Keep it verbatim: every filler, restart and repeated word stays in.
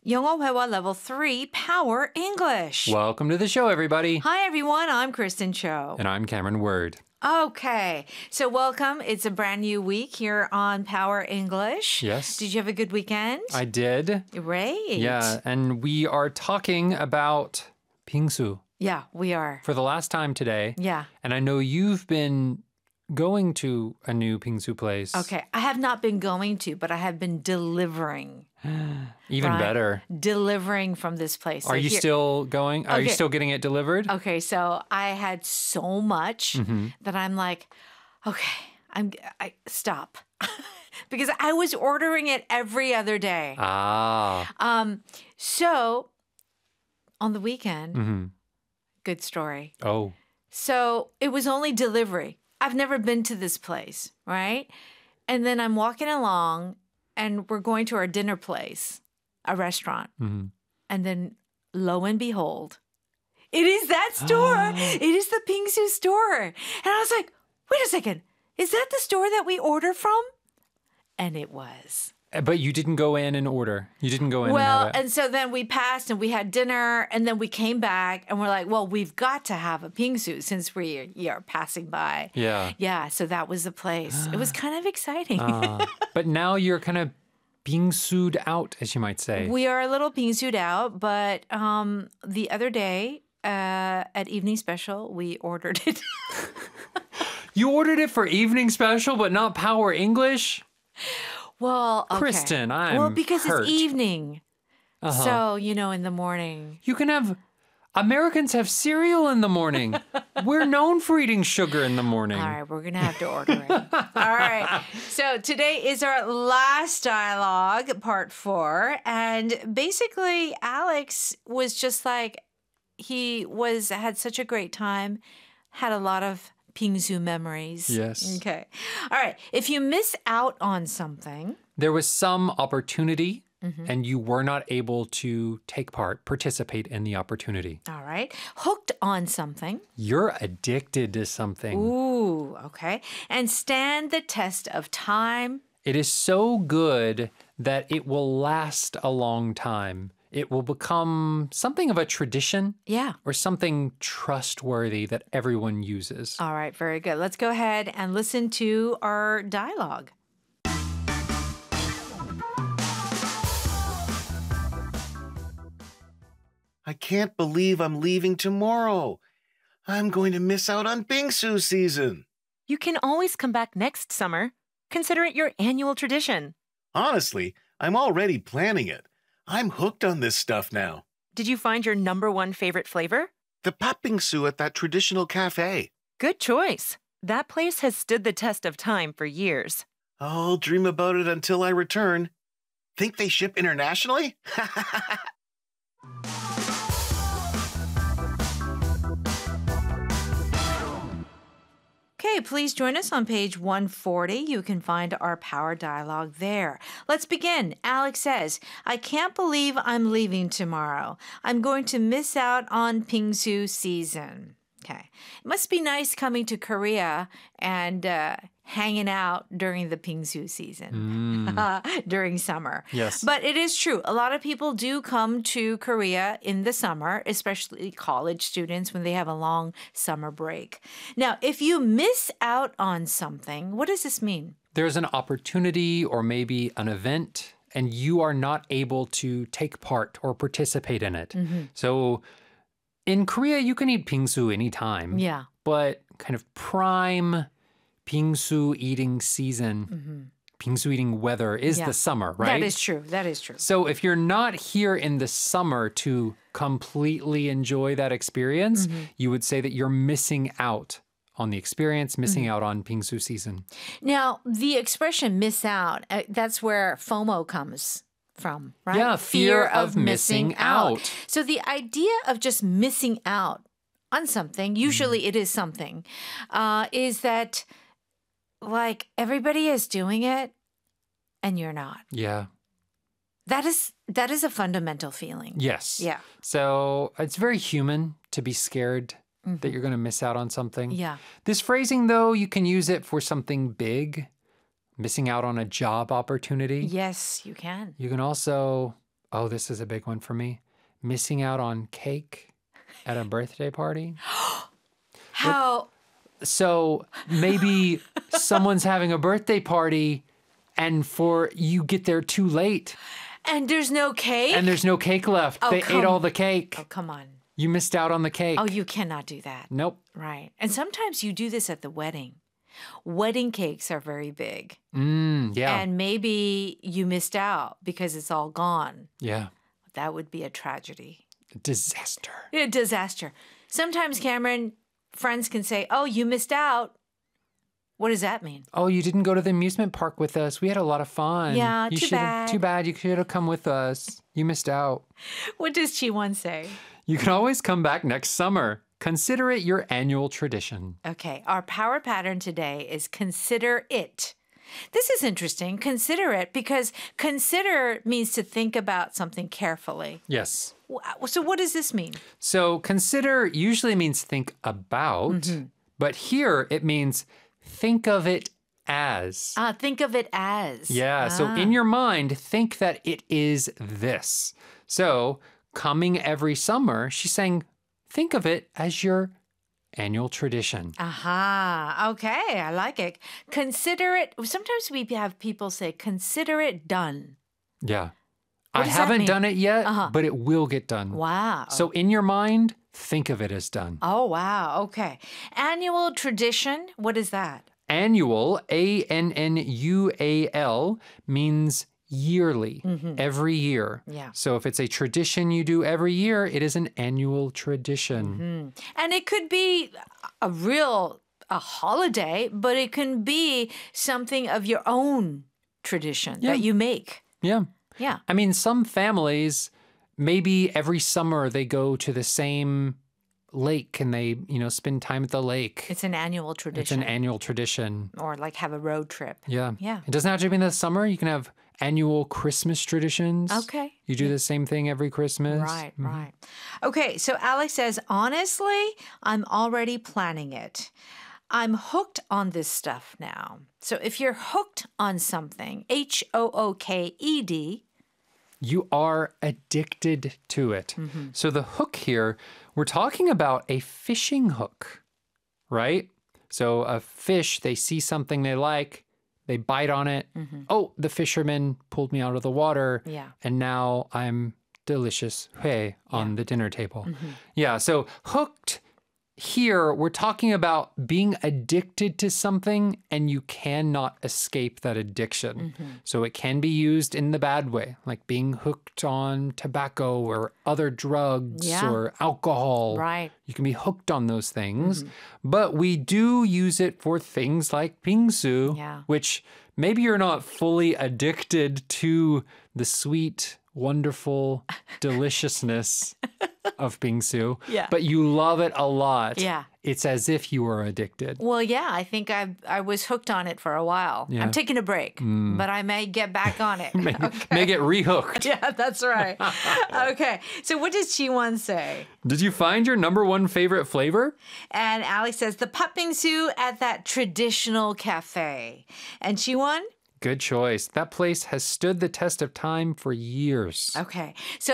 영어 회화 level three, Power English. Welcome to the show, everybody. Hi, everyone. I'm Kristen Cho. And I'm Cameron Word. Okay. So welcome. It's a brand new week here on Power English. Yes. Did you have a good weekend? I did. Great. Yeah, and we are talking about 빙수 Yeah, we are. for the last time today. Yeah. And I know you've been going to a new 빙수 place. Okay. I have not been going to, but I have been delivering. Even right? better. Delivering from this place. Are So you here- still going? Are you Okay. still getting it delivered? Okay, so I had so much Mm-hmm. that I'm like, okay, I'm I stop. Because I was ordering it every other day. Ah. Um, so on the weekend, hmm good story. Oh. So it was only delivery. I've never been to this place, right? And then I'm walking along and we're going to our dinner place, a restaurant. hmm And then lo and behold, it is that store. It is the Pingsu store. And I was like, wait a second. Is that the store that we order from? And it was. But you didn't go in and order. You didn't go in Well, and have it. and so then we passed and we had dinner and then we came back and we're like, well, we've got to have a Pingsu since we are passing by. Yeah. Yeah, so that was the place. It was kind of exciting. Ah. But now you're kind of 빙수ed out, as you might say. We are a little Pingsu'd out, but um, the other day uh, at Evening Special, we ordered it. You ordered it for evening special, but not Power English? Well, okay. Kristen, I'm Well, because hurt. it's evening. Uh-huh. So, you know, in the morning. You can have... Americans have cereal in the morning. We're known for eating sugar in the morning. All right, we're going to have to order it. All right. So today is our last dialogue, part four. And basically, Alex was just like, he was had such a great time, had a lot of Pingsu memories. Yes. Okay. All right. If you miss out on something, There was some opportunity, Mm-hmm. and you were not able to take part, participate in the opportunity. all right, hooked on something, You're addicted to something. ooh, okay, and stand the test of time. It is so good that it will last a long time. It will become something of a tradition Yeah. or something trustworthy that everyone uses. All right, very good. Let's go ahead and listen to our dialogue. I can't believe I'm leaving tomorrow. I'm going to miss out on Bingsu season. You can always come back next summer. Consider it your annual tradition. Honestly, I'm already planning it. I'm hooked on this stuff now. Did you find your number one favorite flavor? The pat bingsu at that traditional cafe. Good choice. That place has stood the test of time for years. I'll dream about it until I return. Think they ship internationally? Okay, please join us on page one forty. You can find our power dialogue there. Let's begin. Alex says, I can't believe I'm leaving tomorrow. I'm going to miss out on Pingsu season. Okay. It must be nice coming to Korea and uh, hanging out during the Pingsu season, during summer. Yes. But it is true. A lot of people do come to Korea in the summer, especially college students when they have a long summer break. Now, if you miss out on something, what does this mean? There's an opportunity or maybe an event, and you are not able to take part or participate in it. So in Korea, you can eat 빙수 anytime. Yeah. But kind of prime 빙수 eating season, 빙수 eating weather is Yeah. the summer, right? That is true. That is true. So if you're not here in the summer to completely enjoy that experience, you would say that you're missing out on the experience, missing out on 빙수 season. Now, the expression miss out, uh, that's where FOMO comes from, right? Yeah, fear of missing out. So the idea of just missing out on something, usually it is something, uh, is that like everybody is doing it and you're not. Yeah. That is that is a fundamental feeling. Yes. Yeah. So it's very human to be scared that you're going to miss out on something. Yeah. This phrasing, though, you can use it for something big, missing out on a job opportunity. Yes, you can. You can also Oh, this is a big one for me. Missing out on cake at a birthday party. How? So maybe someone's having a birthday party and for you get there too late And there's no cake? and there's no cake left. Oh, they come- ate all the cake. Oh, come on. You missed out on the cake. Oh, you cannot do that. Nope. Right. And sometimes you do this at the wedding. Wedding cakes are very big. Mm, yeah. And maybe you missed out because it's all gone. yeah. That would be a tragedy. Disaster. A disaster. Sometimes, Cameron, friends can say, oh, you missed out. What does that mean? Oh, you didn't go to the amusement park with us. We had a lot of fun. Yeah, you too shoulda- bad. Too bad. You should have come with us. You missed out. What does Chi-Won say? You can always come back next summer. Consider it your annual tradition. Okay, our power pattern today is consider it. This is interesting. Consider it because consider means to think about something carefully. Yes. Wh- So, what does this mean? So consider usually means think about, Mm-hmm. but here it means think of it as. Ah, think of it as. Yeah. So Ah. in your mind, think that it is this. So coming every summer, she's saying, think of it as your annual tradition. Aha. Okay, I like it. Consider it. Sometimes we have people say, consider it done. Yeah. What I does that haven't mean? done it yet, Uh-huh. but it will get done. Wow. So in your mind, think of it as done. Oh, wow. Okay. Annual tradition. What is that? Annual, A N N U A L, means yearly, every year. Mm-hmm. Yeah. So if it's a tradition you do every year, it is an annual tradition. And it could be a real a holiday, but it can be something of your own tradition Yeah. that you make. Yeah. Yeah. I mean, some families, maybe every summer they go to the same lake and they, you know, spend time at the lake. It's an annual It's tradition. an annual tradition. or like have a road trip. Yeah. Yeah. It doesn't have to be in the summer. You can have annual Christmas traditions. Okay. You do the same thing every Christmas. Right, right. Okay, so Alex says, honestly, I'm already planning it. I'm hooked on this stuff now. So if you're hooked on something, H O O K E D, You are addicted to it. So the hook here, we're talking about a fishing hook, right? So a fish, they see something they like, they bite on it. Oh, the fisherman pulled me out of the water. Yeah. And now I'm delicious hui on the dinner table. Yeah. So hooked here, we're talking about being addicted to something and you cannot escape that addiction. So it can be used in the bad way, like being hooked on tobacco or other drugs Yeah. or alcohol. Right. You can be hooked on those things. But we do use it for things like bingsu, Yeah. which maybe you're not fully addicted to the sweet, wonderful deliciousness of bingsu, Yeah. but you love it a lot. Yeah. It's as if you were addicted. well, yeah, I think I I was hooked on it for a while. Yeah. I'm taking a break, but I may get back on it. May, may get rehooked. Yeah, that's right. Okay, so what does Chi-Won say? Did you find your number one favorite flavor? And Alex says, the patbingsu at that traditional cafe. And Chi-Won? Good choice. That place has stood the test of time for years. Okay, so